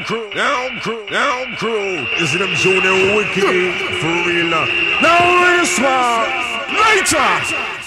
crew. You see them Junior Wicked for real. Now we're smart. Later.